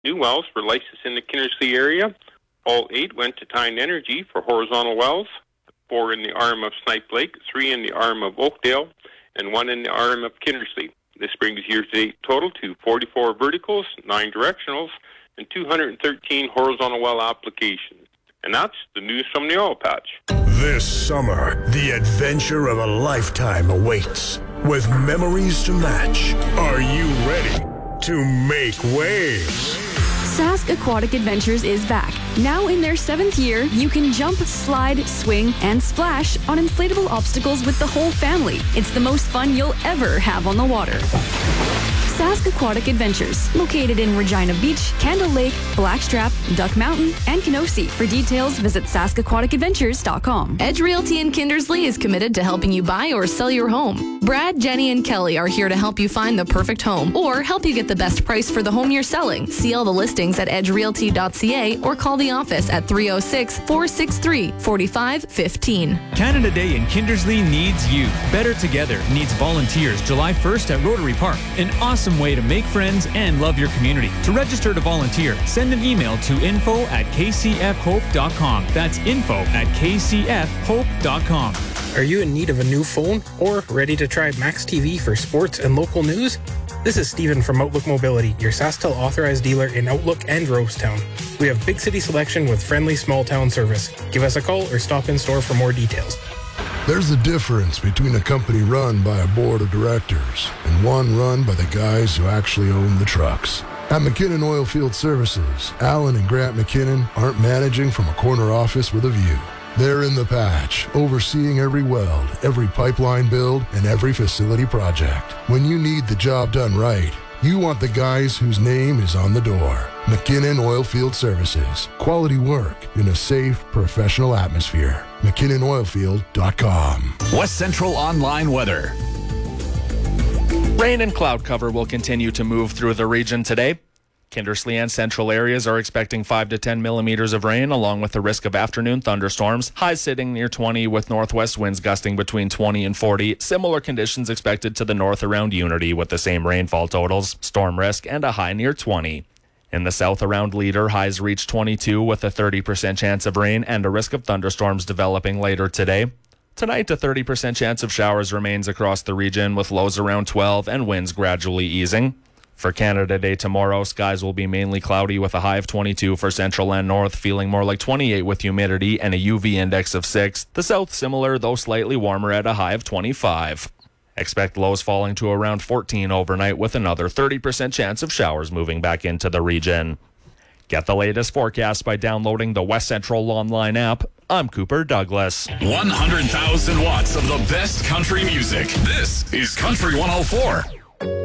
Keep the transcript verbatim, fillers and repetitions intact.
New wells were licensed in the Kindersley area. All eight went to Tyne Energy for horizontal wells, four in the arm of Snipe Lake, three in the arm of Oakdale, and one in the arm of Kindersley. This brings year-to-date total to forty-four verticals, nine directionals, and two hundred thirteen horizontal well applications. And that's the news from the oil patch. This summer, the adventure of a lifetime awaits. With memories to match, are you ready to make waves? Sask Aquatic Adventures is back. Now in their seventh year, you can jump, slide, swing, and splash on inflatable obstacles with the whole family. It's the most fun you'll ever have on the water. Sask Aquatic Adventures, located in Regina Beach, Candle Lake, Blackstrap, Duck Mountain, and Kenosee. For details, visit sask aquatic adventures dot com. Edge Realty in Kindersley is committed to helping you buy or sell your home. Brad, Jenny, and Kelly are here to help you find the perfect home or help you get the best price for the home you're selling. See all the listings at edge realty dot c a or call the office at three oh six, four six three, four five one five. Canada Day in Kindersley needs you. Better Together needs volunteers July first at Rotary Park. An awesome way to make friends and love your community. To register to volunteer, send an email to info at k c f hope dot com. That's info at k c f hope dot com. Are you in need of a new phone or ready to try Max T V for sports and local news? This is Steven from Outlook Mobility, your SaskTel authorized dealer in Outlook and Rosetown. We have big city selection with friendly small town service. Give us a call or stop in store for more details. There's a difference between a company run by a board of directors and one run by the guys who actually own the trucks. At McKinnon Oilfield Services, Alan and Grant McKinnon aren't managing from a corner office with a view. They're in the patch, overseeing every weld, every pipeline build, and every facility project. When you need the job done right, you want the guys whose name is on the door. McKinnon Oilfield Services. Quality work in a safe, professional atmosphere. McKinnon Oilfield dot com. West Central Online Weather. Rain and cloud cover will continue to move through the region today. Kindersley and central areas are expecting five to ten millimeters of rain, along with the risk of afternoon thunderstorms. Highs sitting near twenty with northwest winds gusting between twenty and forty. Similar conditions expected to the north around Unity with the same rainfall totals, storm risk, and a high near twenty. In the south around Leader, highs reach twenty-two with a thirty percent chance of rain and a risk of thunderstorms developing later today. Tonight, a thirty percent chance of showers remains across the region with lows around twelve and winds gradually easing. For Canada Day tomorrow, skies will be mainly cloudy with a high of twenty-two for central and north, feeling more like twenty-eight with humidity and a U V index of six. The south similar, though slightly warmer at a high of twenty-five. Expect lows falling to around fourteen overnight with another thirty percent chance of showers moving back into the region. Get the latest forecast by downloading the West Central Online app. I'm Cooper Douglas. one hundred thousand watts of the best country music. This is Country one oh four.